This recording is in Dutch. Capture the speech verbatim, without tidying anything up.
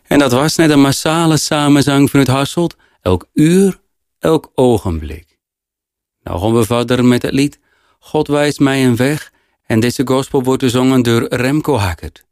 En dat was net een massale samenzang van het Hasselt, elk uur, elk ogenblik. Nou gaan we verder met het lied God wijst mij een weg en deze gospel wordt gezongen door Remco Hackert.